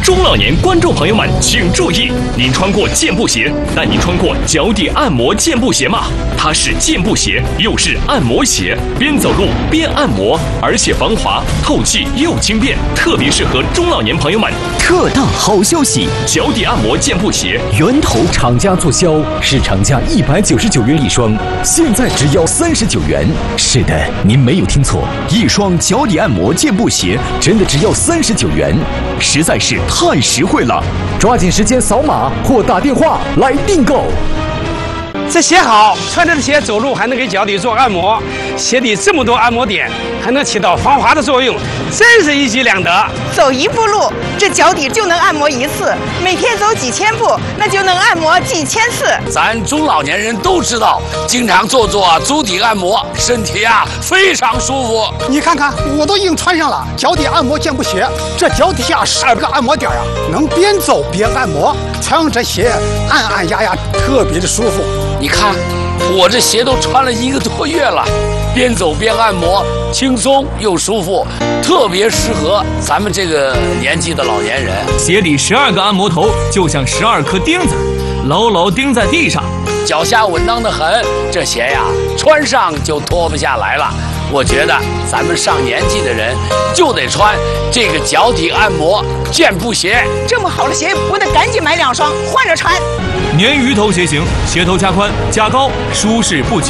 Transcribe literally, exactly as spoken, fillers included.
中老年观众朋友们请注意，您穿过健步鞋，但您穿过脚底按摩健步鞋吗？它是健步鞋，又是按摩鞋，边走路边按摩，而且防滑、透气又轻便，特别适合中老年朋友们。 特大好消息！ 脚底按摩健步鞋源头厂家促销，市场价一百九十九元一双，现在只要三十九元。是的，您没有听错，一双脚底按摩健步鞋真的只要三十九元，实在是太实惠了！抓紧时间扫码或打电话来订购。 这鞋好，穿着鞋走路还能给脚底做按摩，鞋底这么多按摩点，还能起到防滑的作用，真是一举两得。 走一步路，这脚底就能按摩一次；每天走几千步，那就能按摩几千次。 咱中老年人都知道，经常做做足底按摩，身体啊非常舒服。 你看看，我都已经穿上了脚底按摩健步鞋，这脚底下十二个按摩点呀，能边走边按摩，穿上这鞋按按压压，特别的舒服。 你看，我这鞋都穿了一个多月了，边走边按摩，轻松又舒服，特别适合咱们这个年纪的老年人。 鞋底十二个按摩头，就像十二颗钉子，牢牢钉在地上， 脚下稳当的很。这鞋呀，穿上就脱不下来了。我觉得咱们上年纪的人就得穿这个脚底按摩健步鞋。 这么好的鞋，我得赶紧买两双，换着穿。 鲶鱼头鞋型，鞋头加宽加高，舒适不紧。